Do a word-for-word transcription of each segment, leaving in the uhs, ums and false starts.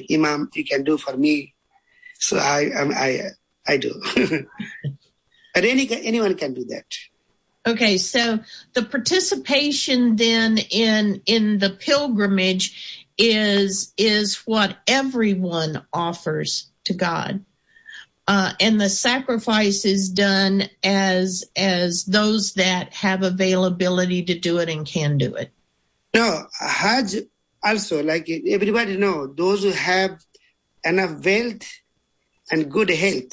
like, Imam, you can do for me. So I um, I I do. But any anyone can do that. Okay, so the participation then in in the pilgrimage is is what everyone offers to God, uh, and the sacrifice is done as as those that have availability to do it and can do it. No, Hajj also, like everybody know, those who have enough wealth and good health.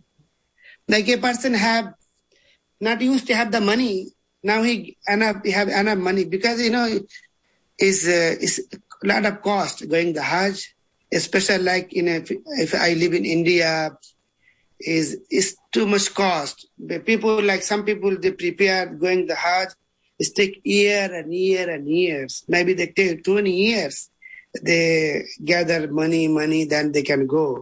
Like a person have not used to have the money, now he enough he have enough money because you know is uh, is a lot of cost going the Hajj, especially like in a, if I live in India, is is too much cost. The people like some people they prepare going the Hajj, it take year and year and years. Maybe they take twenty years. They gather money, money, then they can go.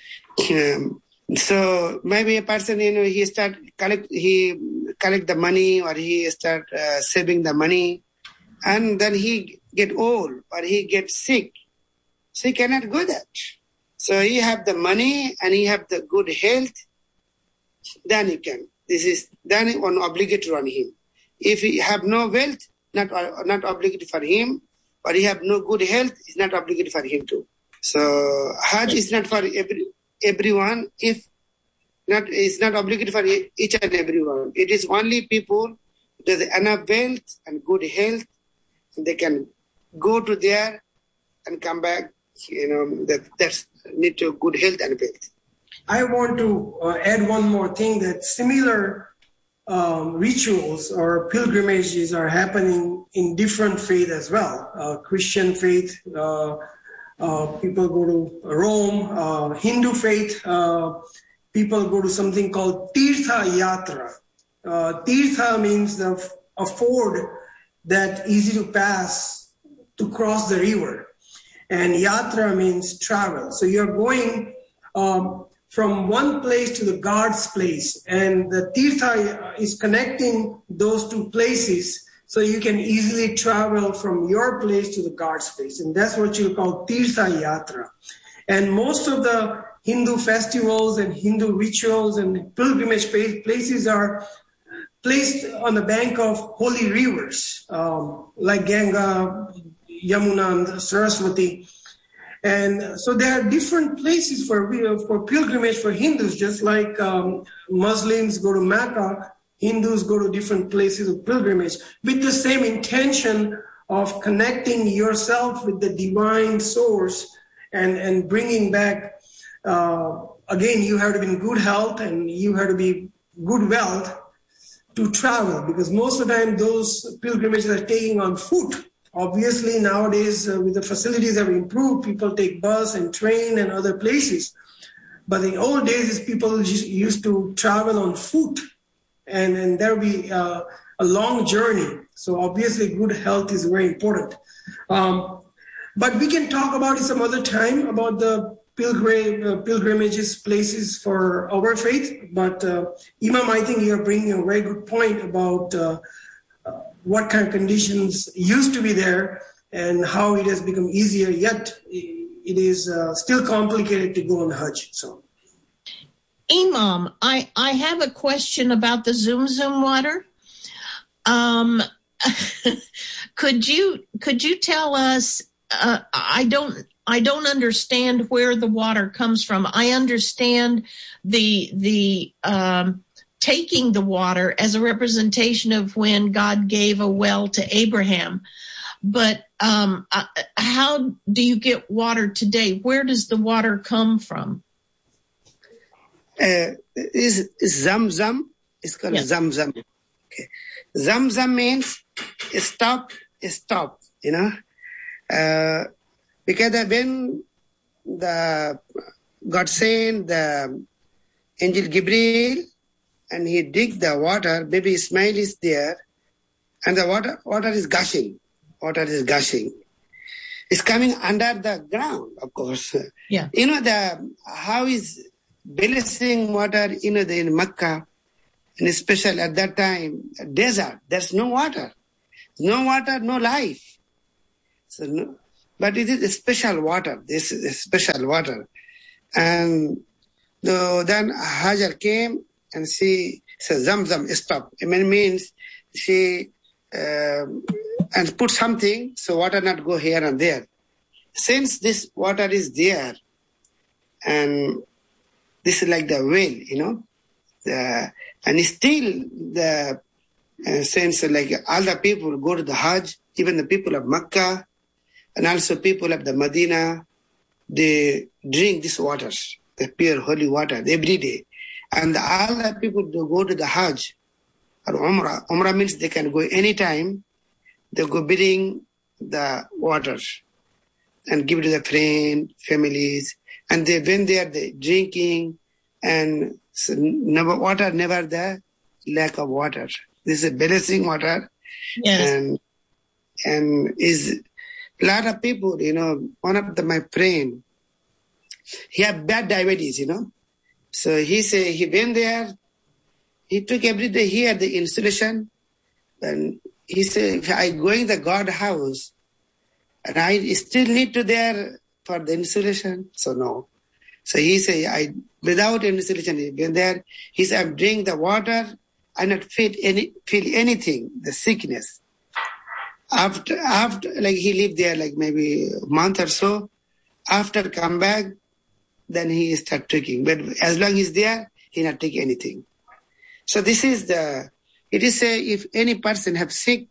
Um, So maybe a person, you know, he start collect, he collect the money or he start uh, saving the money, and then he get old or he get sick, so he cannot go that. So he have the money and he have the good health, then he can. This is then on obligatory on him. If he have no wealth, not not obligatory for him, or he have no good health, it's not obligatory for him too. So Hajj is not for every. everyone, if not, it's not obligatory for each and everyone. It is only people with enough wealth and good health, and they can go to there and come back. You know, that that's need to good health and wealth. I want to uh, add one more thing, that similar um, rituals or pilgrimages are happening in different faiths as well. Uh, Christian faith, uh, Uh, people go to Rome, uh, Hindu faith, uh, people go to something called Tirtha Yatra. Uh, Tirtha means the, a ford that easy to pass to cross the river. And Yatra means travel. So you're going um, from one place to the God's place. And the Tirtha is connecting those two places, so you can easily travel from your place to the God's place. And that's what you call Tirtha Yatra. And most of the Hindu festivals and Hindu rituals and pilgrimage places are placed on the bank of holy rivers, um, like Ganga, Yamuna, and Saraswati. And so there are different places for, for pilgrimage for Hindus, just like um, Muslims go to Mecca. Hindus go to different places of pilgrimage with the same intention of connecting yourself with the divine source and, and bringing back, uh, again, you have to be in good health and you have to be good wealth to travel, because most of the time those pilgrimages are taking on foot. Obviously, nowadays, uh, with the facilities that have improved, people take bus and train and other places. But in old days, people just used to travel on foot. And, and there will be uh, a long journey. So obviously good health is very important. Um, but we can talk about it some other time, about the pilgrim, uh, pilgrimages, places for our faith. But uh, Imam, I think you're bringing a very good point about uh, uh, what kind of conditions used to be there and how it has become easier, yet it is uh, still complicated to go on Hajj. So. Imam, I, I have a question about the Zamzam water. Um, could you could you tell us? Uh, I don't I don't understand where the water comes from. I understand the the um, taking the water as a representation of when God gave a well to Abraham, but um, uh, how do you get water today? Where does the water come from? Uh, is Zamzam? It's called yes. Zamzam. Okay. Zamzam means stop, stop. You know, uh, because when the God sent the angel Gabriel and he dig the water, baby Ismail is there, and the water water is gushing. Water is gushing. It's coming under the ground, of course. Yeah. You know the how is blessing water, you know, the, in Mecca, and especially at that time, desert, there's no water. No water, no life. So no, but it is a special water. This is a special water. And the, then Hajar came and she said, Zamzam, stop. It means she uh, and put something so water not go here and there. Since this water is there, and this is like the well, you know, the, and still the uh, since like all the people go to the Hajj, even the people of Makkah, and also people of the Medina, they drink this water, the pure holy water, every day. And all the people who go to the Hajj or Umrah, Umrah means they can go anytime, they go bring the water and give it to the friends, families, and they when they are they drinking, and so never water, never the lack of water. This is a balancing water, yes. and and is a lot of people, you know. One of the, my friend, he had bad diabetes, you know. So he say he went there, he took every day. He had the insulation, and he said, "I going the God house, and I still need to there for the insulation." So no. So he say, "I without insulation." He went there. He said, "I'm drinking the water. I not feel any feel anything, the sickness." After after like he lived there like maybe a month or so. After come back, then he start taking. But as long as he's there, he not take anything. So this is the. It is say if any person have sick,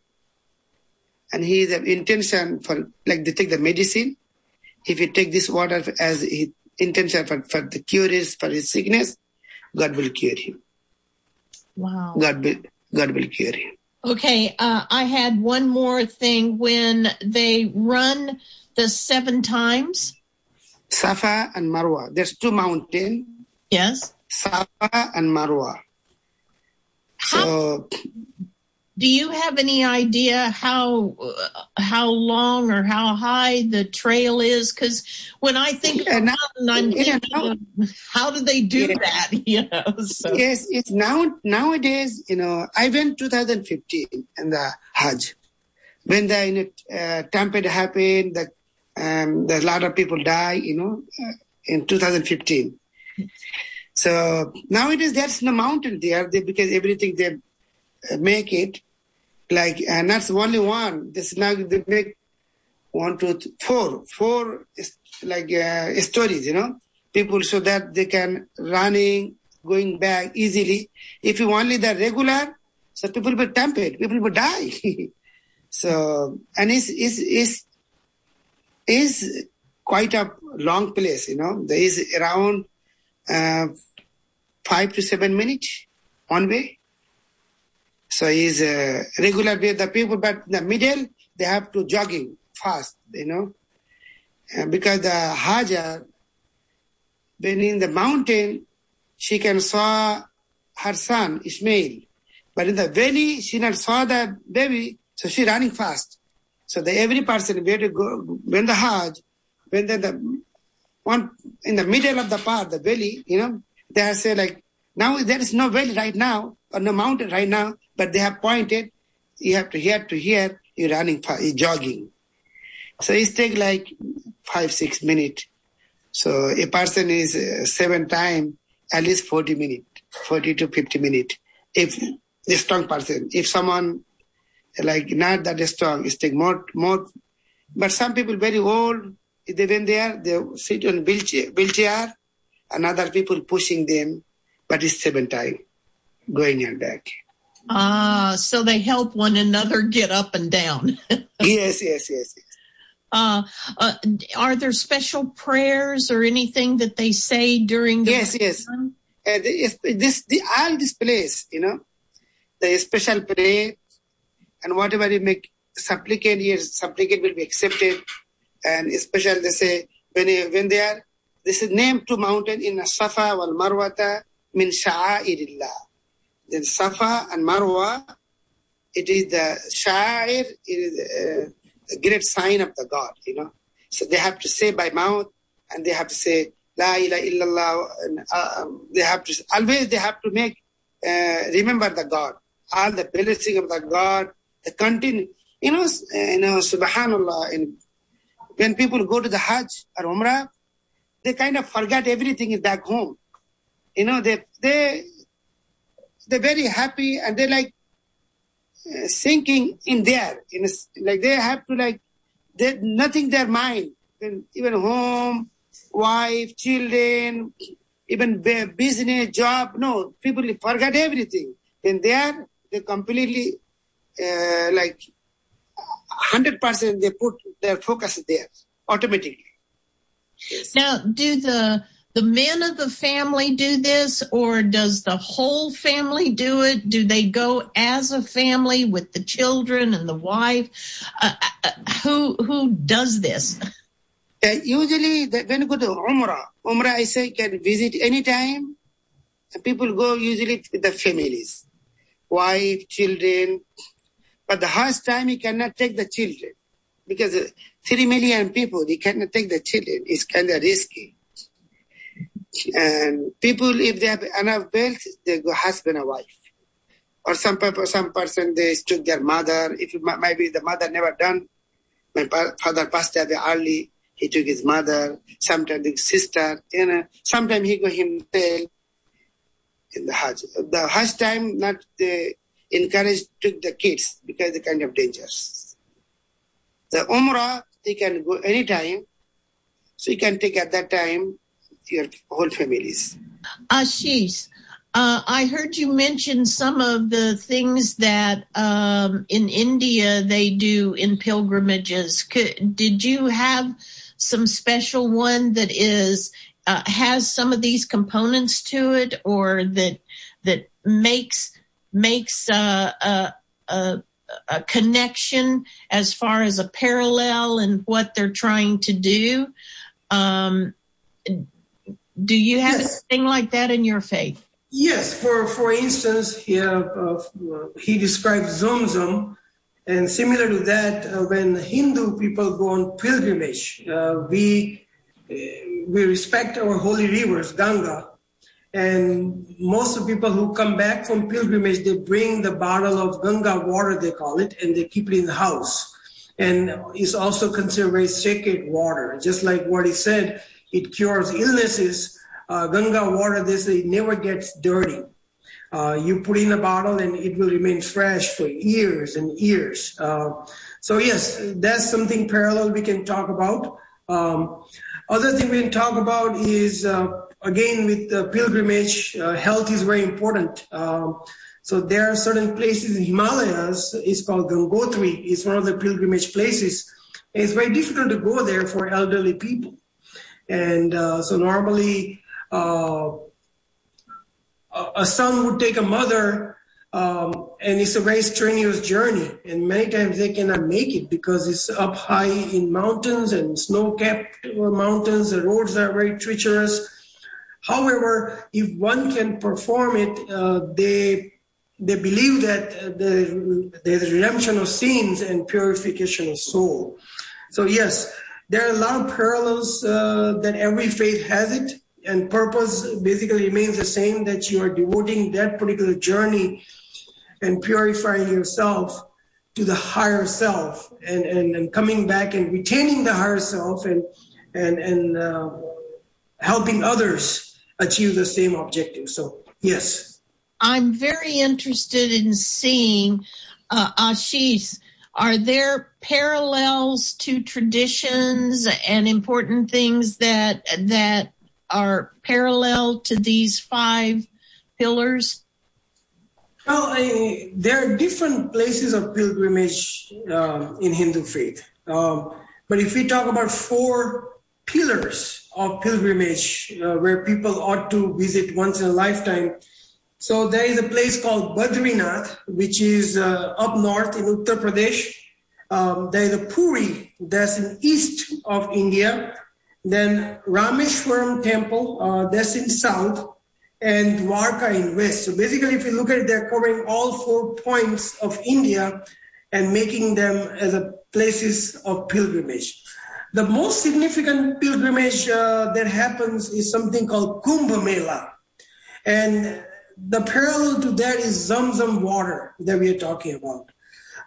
and he have intention for like they take the medicine, if he take this water as his intention for, for the cure is for his sickness, God will cure him. Wow. God will God will cure him. Okay, uh, I had one more thing. When they run the seven times, Safa and Marwa. There's two mountains. Yes. Safa and Marwa. How, so, do you have any idea how uh, how long or how high the trail is? Because when I think of yeah, now, mountain, I'm yeah, thinking, now, of how do they do yeah. that? You know. So. Yes, it's now nowadays. You know, I went twenty fifteen in the Hajj when the you know, uh, Stampede happened. The um, the lot of people die. You know, uh, in twenty fifteen. So nowadays there's no mountain there they, because everything they uh, make it like, and that's only one. This now they make one, two, three, four, four like uh, stories, you know, people so that they can running, going back easily. If you only the regular, so people will tempt, people will die. So, and it's, it's, it's, it's quite a long place, you know, there is around Uh, five to seven minutes one way. So is a regular way the people, but in the middle they have to jogging fast, you know, uh, because the Hajar, when in the mountain, she can saw her son Ismail, but in the valley she not saw the baby, so she running fast. So the every person where to go when the Hajj, when the, the one in the middle of the path, the valley, you know, they have say like, now there is no valley right now, or no mountain right now, but they have pointed, you have to here to here, you're running, you're jogging. So it take like five, six minutes. So a person is uh, seven times, at least forty minutes, forty to fifty minutes. If the strong person, if someone like not that strong, it take more, more, but some people very old, they when there, they sit on wheelchair, wheelchair, and other people pushing them, but it's seven times going and back. Ah, so they help one another get up and down. yes, yes, yes. yes. Uh, uh, are there special prayers or anything that they say during the yes, yes. Uh, this, this, the, all this place, you know, the special prayer, and whatever you make supplicant, yes, supplicant will be accepted. And especially they say, when, when they are, this is named to mountain in Safa wal Marwata min sha'airillah. Then Safa and Marwa, it is the sha'ir, it is uh, a great sign of the God, you know. So they have to say by mouth, and they have to say, La ilaha illallah, and uh, they have to, always they have to make, uh, remember the God, all the blessing of the God, the continue, you know, uh, you know, subhanallah, in when people go to the Hajj or Umrah, they kind of forget everything back home. You know, they, they, they're very happy and they're like uh, sinking in there. In a, like they have to like, they nothing their mind. Even home, wife, children, even business, job. No, people forget everything. And there, they completely uh, like one hundred percent they put their focus there automatically. Yes. Now, do the the men of the family do this, or does the whole family do it? Do they go as a family with the children and the wife? Uh, uh, who who does this? Uh, usually, the, when you go to Umrah, Umrah I say can visit anytime. People go usually with the families, wife, children. But the first time you cannot take the children because uh, three million people, you cannot take the children. It's kind of risky. And people, if they have enough wealth, they go husband and wife. Or some people, some person, they took their mother. If it, maybe the mother never done, my father passed away early. He took his mother. Sometimes his sister. You know, sometimes he go himself in the Hajj. The Hajj time, not the encouraged took the kids because they're kind of dangerous. The Umrah, they can go anytime. So you can take at that time your whole families. Ashish, uh, I heard you mention some of the things that um, in India they do in pilgrimages. Could, did you have some special one that is uh, has some of these components to it, or that that makes makes uh, a, a, a connection as far as a parallel in what they're trying to do? Um, do you have yes. anything like that in your faith? Yes. For for instance, he, uh, he describes Zamzam, and similar to that, uh, when Hindu people go on pilgrimage, uh, we uh, we respect our holy rivers, Ganga. And most of the people who come back from pilgrimage, they bring the bottle of Ganga water, they call it, and they keep it in the house. And it's also considered very sacred water. Just like what he said, it cures illnesses. Uh, Ganga water, they say, never gets dirty. Uh, you put in a bottle and it will remain fresh for years and years. Uh, so yes, that's something parallel we can talk about. Um, other thing we can talk about is, uh, again, with the pilgrimage, uh, health is very important. Um, so there are certain places in Himalayas, it's called Gangotri, it's one of the pilgrimage places. And it's very difficult to go there for elderly people. And uh, so normally uh, a son would take a mother, um, and it's a very strenuous journey. And many times they cannot make it because it's up high in mountains and snow-capped mountains. The roads are very treacherous. However, if one can perform it, uh, they they believe that the, there's redemption of sins and purification of soul. So yes, there are a lot of parallels uh, that every faith has it, and purpose basically remains the same, that you are devoting that particular journey and purifying yourself to the higher self, and, and, and coming back and retaining the higher self, and, and, and uh, helping others achieve the same objective. So, yes. I'm very interested in seeing, uh, Ashish, are there parallels to traditions and important things that that are parallel to these five pillars? Well, I, there are different places of pilgrimage uh, in Hindu faith. Um, but if we talk about four pillars of pilgrimage uh, where people ought to visit once in a lifetime, so there is a place called Badrinath, which is uh, up north in Uttar Pradesh. Um, there is a Puri, that's in east of India. Then Rameshwaram temple, uh, that's in south, and Dwarka in west. So basically, if you look at it, they're covering all four points of India and making them as a places of pilgrimage. The most significant pilgrimage uh, that happens is something called Kumbh Mela. And the parallel to that is Zamzam water that we are talking about.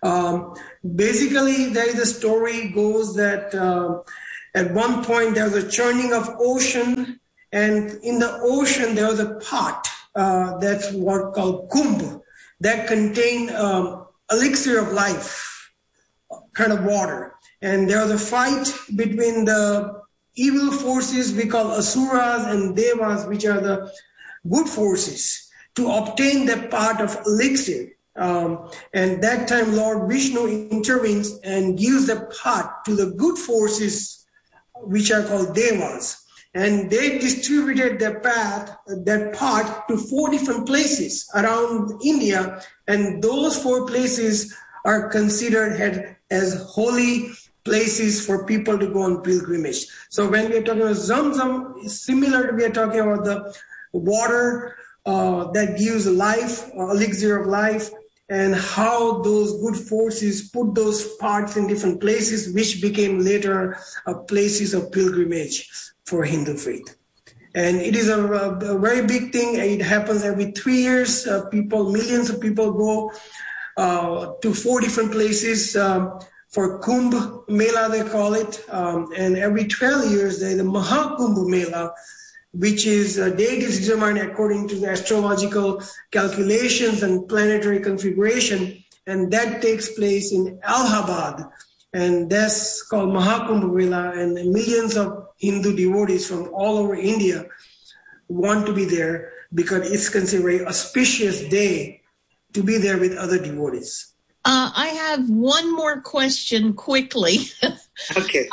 Um, basically, there is a story goes that uh, at one point there was a churning of ocean, and in the ocean there was a pot uh, that's what called kumbh that contained um, elixir of life, kind of water. And there was a fight between the evil forces we call asuras and devas, which are the good forces, to obtain that part of elixir. Um, and that time Lord Vishnu intervenes and gives the pot to the good forces, which are called devas. And they distributed the path, that pot to four different places around India. And those four places are considered as holy places for people to go on pilgrimage. So when we are talking about Zamzam, similar to we are talking about the water uh, that gives life, uh, elixir of life, and how those good forces put those parts in different places, which became later uh, places of pilgrimage for Hindu faith. And it is a, a very big thing. It happens every three years. Uh, people, millions of people go uh, to four different places um, for Kumbh Mela, they call it. Um, and every twelve years, there is a Mahakumbh Mela, which is a date is determined according to the astrological calculations and planetary configuration. And that takes place in Allahabad. And that's called Mahakumbh Mela. And millions of Hindu devotees from all over India want to be there because it's considered an auspicious day to be there with other devotees. Uh, I have one more question quickly. Okay.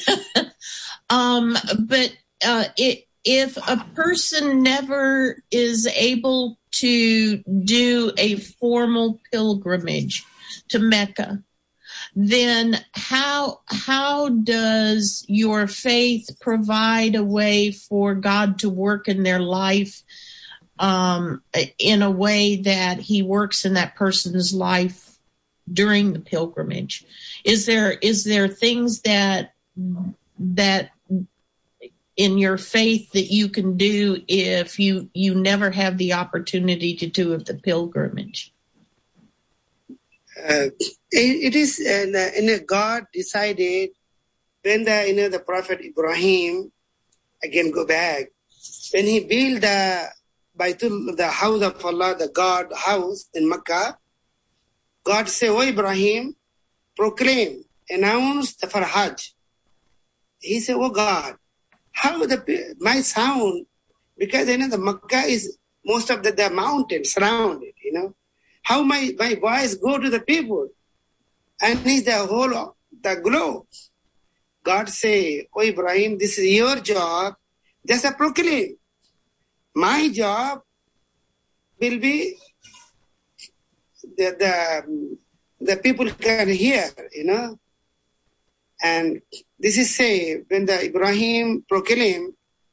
um, but uh, it, if a person never is able to do a formal pilgrimage to Mecca, then how how does your faith provide a way for God to work in their life um, in a way that he works in that person's life during the pilgrimage? Is there is there things that that in your faith that you can do if you, you never have the opportunity to do the pilgrimage? Uh, it, it is, in uh, in a God decided when the, you know, the Prophet Ibrahim, again go back, when he built the Baitul, the house of Allah, the God house in Mecca, God said, "Oh Ibrahim, proclaim, announce the for Hajj." He said, "Oh God, how the my sound, because you know the Mecca is most of the, the mountains surrounded, you know. How my, my voice go to the people and is the whole of the globe." God say, "Oh Ibrahim, this is your job, just a proclaim. My job will be the, the, the people can hear, you know." And this is say, when the Ibrahim proclaim,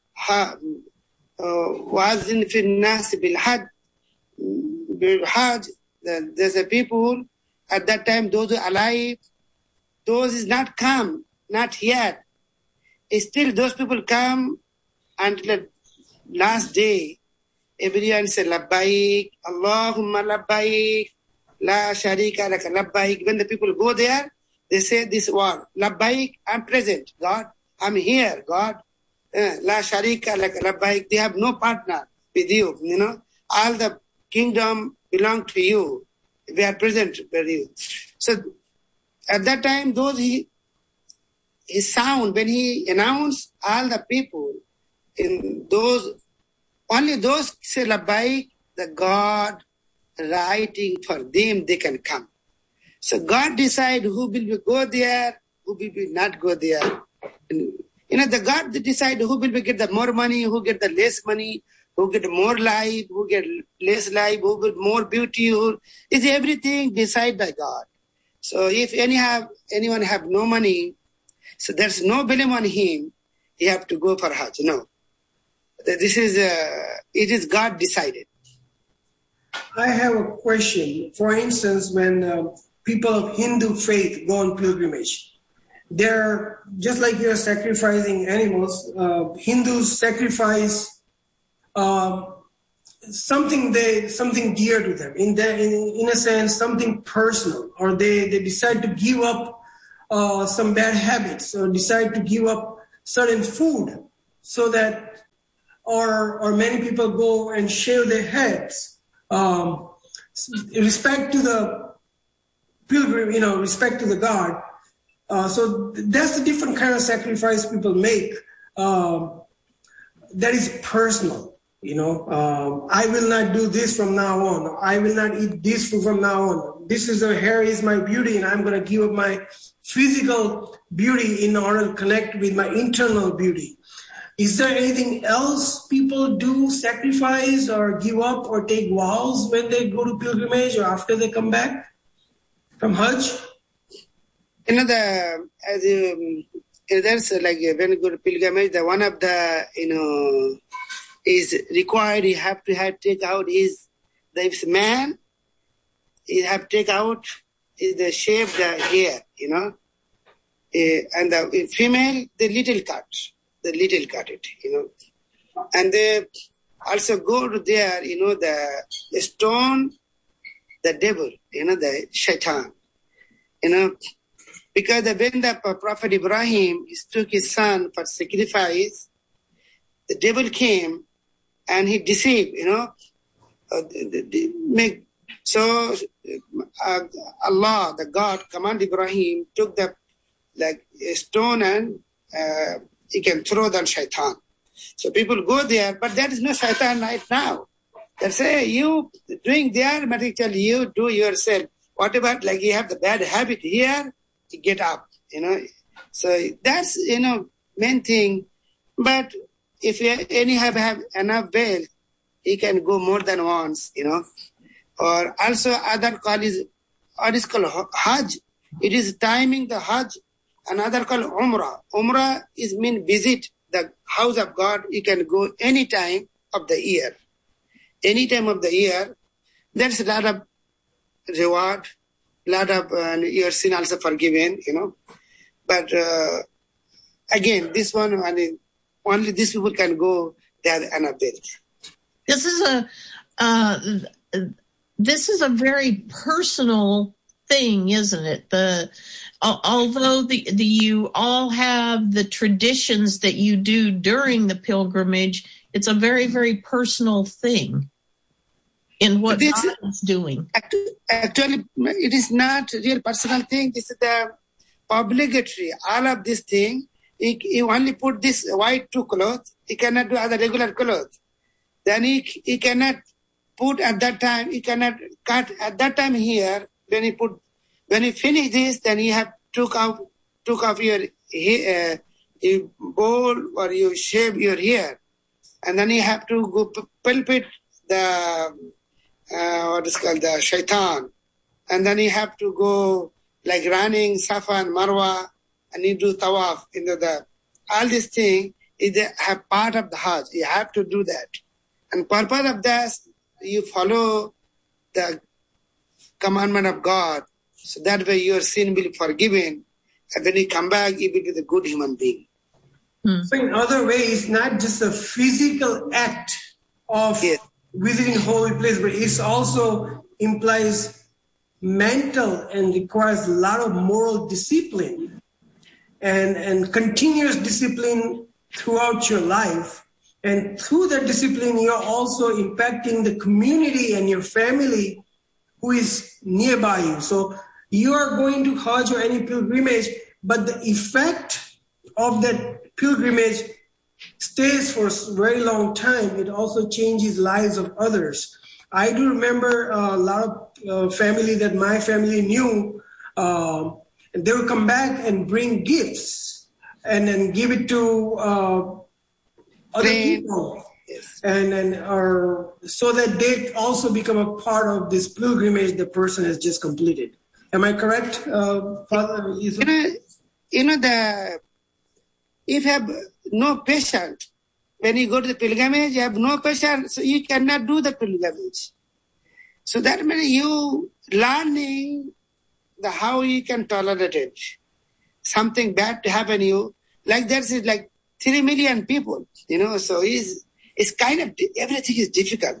was in finnas bil hajj, bil hajj, there's a people at that time, those who are alive, those is not come, not yet. Still those people come until the last day. Everyone say labbaik, Allahumma labbaik, la sharika laka labbaik. When the people go there, they say this word, labbaik, I'm present, God. I'm here, God. Uh, la sharika laka labbaik. They have no partner with you, you know. All the kingdom belong to you. We are present with you. So at that time, those he, his sound, when he announced all the people, in those, only those say labbaik, the God writing for them, they can come. So God decide who will go there, who will not go there. And, you know, the God decide who will get the more money, who get the less money, who get more life, who get less life, who get more beauty. Who, is everything decided by God. So if any have anyone have no money, so there's no blame on him. He have to go for Hajj. No, this is uh, it is God decided. I have a question. For instance, when uh, people of Hindu faith go on pilgrimage, they're just like you're sacrificing animals. Uh, Hindus sacrifice uh, something they something dear to them, in the, in, in a sense, something personal, or they, they decide to give up uh, some bad habits, or decide to give up certain food, so that, or or many people go and shave their heads, um, respect to the pilgrim, you know, respect to the God. Uh, so that's the different kind of sacrifice people make. Um, that is personal. You know, um, I will not do this from now on. I will not eat this food from now on. This is a hair is my beauty, and I'm going to give up my physical beauty in order to connect with my internal beauty. Is there anything else people do, sacrifice or give up or take vows when they go to pilgrimage or after they come back from Hajj? You know, the, as you, there's like when you go to pilgrimage, the one of the, you know, is required, you have to have take out is, if man, you have to take out is the shave the hair, you know, uh, and the female, the little cut, the little cut it, you know, and they also go to there, you know, the, the stone, the devil, you know, the shaitan, you know, because the, when the Prophet Ibrahim took his son for sacrifice, the devil came and he deceived, you know, uh, the, the, make, so uh, Allah, the God, command Ibrahim, took the like a stone and uh, he can throw the shaitan. So people go there, but there is no shaitan right now. They say, you doing there, but actually you do yourself. Whatever, like you have the bad habit here, you get up, you know. So that's, you know, main thing. But if you any have, have enough wealth, he can go more than once, you know. Or also other call is, what is called Hajj. It is timing the Hajj. Another called Umrah. Umrah is mean visit the house of God. You can go any time of the year. Any time of the year. There's a lot of reward, lot of uh, your sin also forgiven, you know. But uh, again, this one, I mean, only these people can go there and a bit. This is a uh, this is a very personal thing, isn't it? The although the, the you all have the traditions that you do during the pilgrimage, it's a very very personal thing in what this, God is doing. Actually, it is not a real personal thing. This is the obligatory. All of this thing. He, he only put this white two clothes. He cannot do other regular clothes. Then he, he cannot put at that time, he cannot cut at that time here. When he put, when he finish this, then he have took off, took off your, uh, you bowl or you shave your hair. And then you have to go pulpit the, uh, what is called the shaitan. And then you have to go like running Safa and Marwa. And you do tawaf, you know, the, all these things is a part of the Hajj. You have to do that. And purpose of that, you follow the commandment of God. So that way your sin will be forgiven. And when you come back, you will be the good human being. Hmm. So in other ways, not just a physical act of yes. visiting holy place, but it also implies mental and requires a lot of moral discipline. And, and continuous discipline throughout your life. And through that discipline, you're also impacting the community and your family who is nearby you. So you are going to Hajj or any pilgrimage, but the effect of that pilgrimage stays for a very long time. It also changes lives of others. I do remember a lot of uh, family that my family knew, um, and they will come back and bring gifts and then give it to uh, other people. Yes. And, and are, so that they also become a part of this pilgrimage the person has just completed. Am I correct, uh, Father? You know, you know the, if you have no patient, when you go to the pilgrimage, you have no patient, so you cannot do the pilgrimage. So that means you learning the how you can tolerate it. Something bad to happen to you. Like there's like three million people, you know, so it's, it's kind of, everything is difficult.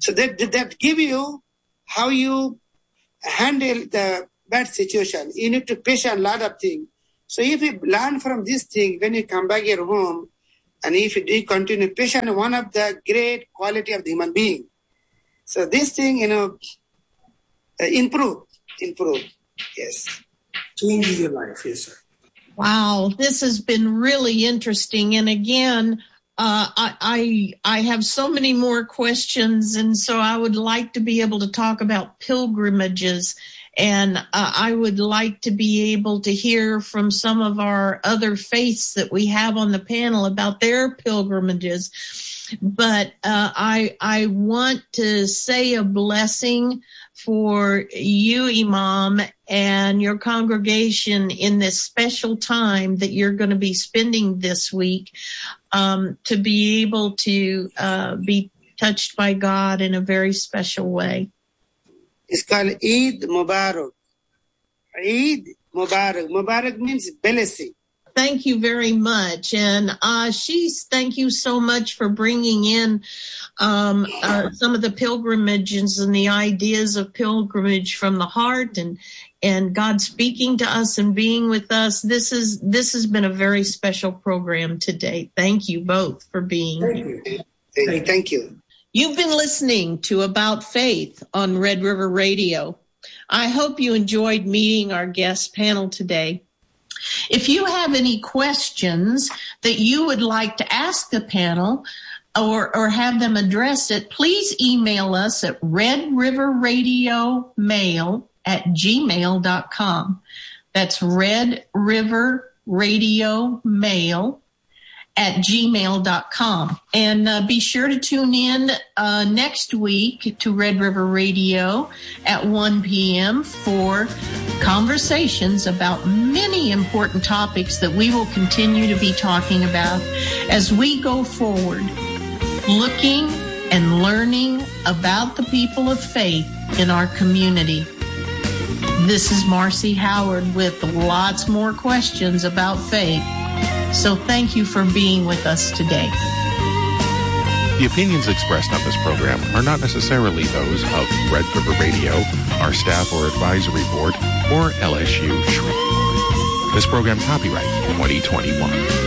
So that that give you how you handle the bad situation. You need to patient a lot of things. So if you learn from this thing, when you come back your home, and if you do continue patient, one of the great quality of the human being. So this thing, you know, uh, improve, improve. Yes. Changes your life, yes, sir. Wow, this has been really interesting. And again, uh, I, I I have so many more questions, and so I would like to be able to talk about pilgrimages. And uh, I would like to be able to hear from some of our other faiths that we have on the panel about their pilgrimages. But uh, I I want to say a blessing for you, Imam, and your congregation in this special time that you're going to be spending this week, um, to be able to uh, be touched by God in a very special way. It's called Eid Mubarak. Eid Mubarak. Mubarak means blessing. Thank you very much. And uh, she's, thank you so much for bringing in um, uh, some of the pilgrimages and the ideas of pilgrimage from the heart, and and God speaking to us and being with us. This is this has been a very special program today. Thank you both for being Thank here. you. Thank you. Thank you. You've been listening to About Faith on Red River Radio. I hope you enjoyed meeting our guest panel today. If you have any questions that you would like to ask the panel or, or have them address it, please email us at redriverradiomail at gmail dot com. That's redriverradiomail at gmail dot com. And uh, be sure to tune in uh, next week to Red River Radio at one p.m. for conversations about many important topics that we will continue to be talking about as we go forward, looking and learning about the people of faith in our community. This is Marcy Howard with lots more questions about faith. So thank you for being with us today. The opinions expressed on this program are not necessarily those of Red River Radio, our staff or advisory board, or L S U Shreveport. This program copyright twenty twenty-one.